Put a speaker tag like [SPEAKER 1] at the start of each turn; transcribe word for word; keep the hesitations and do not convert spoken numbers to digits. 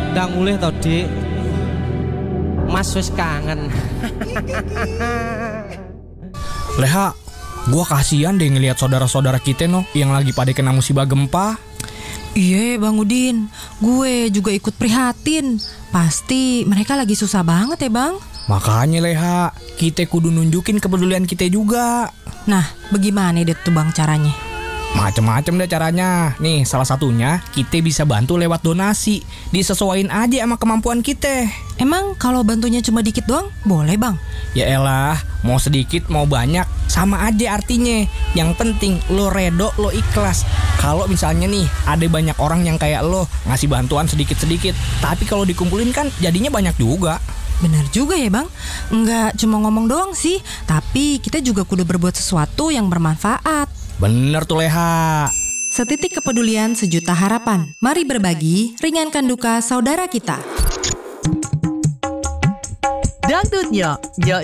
[SPEAKER 1] ndang mulih to, Dik. Mas wis kangen.
[SPEAKER 2] Leha, gua kasihan deh ngelihat saudara-saudara kita no yang lagi pada kena musibah gempa.
[SPEAKER 3] Iya Bang Udin, gue juga ikut prihatin. Pasti mereka lagi susah banget ya Bang.
[SPEAKER 2] Makanya Leha, kita kudu nunjukin kepedulian kita juga.
[SPEAKER 3] Nah, bagaimana deh tuh Bang caranya?
[SPEAKER 2] Macem-macem deh caranya. Nih, salah satunya kita bisa bantu lewat donasi. Disesuaiin aja sama kemampuan kita.
[SPEAKER 3] Emang kalau bantunya cuma dikit doang, boleh Bang?
[SPEAKER 2] Ya elah, mau sedikit mau banyak sama aja artinya. Yang penting lo redo, lo ikhlas. Kalau misalnya nih ada banyak orang yang kayak lo ngasih bantuan sedikit-sedikit, tapi kalau dikumpulin kan jadinya banyak juga.
[SPEAKER 3] Benar juga ya Bang. Enggak cuma ngomong doang sih, tapi kita juga kudu berbuat sesuatu yang bermanfaat.
[SPEAKER 2] Bener tuh Leha.
[SPEAKER 3] Setitik kepedulian, sejuta harapan. Mari berbagi, ringankan duka saudara kita.
[SPEAKER 4] Dangdutnya, Yo